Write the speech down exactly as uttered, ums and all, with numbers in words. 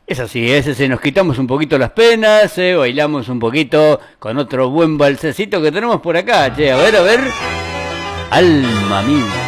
Es así, es ese, nos quitamos un poquito las penas, eh, bailamos un poquito con otro buen balsecito que tenemos por acá, che, a ver, a ver. Alma mía.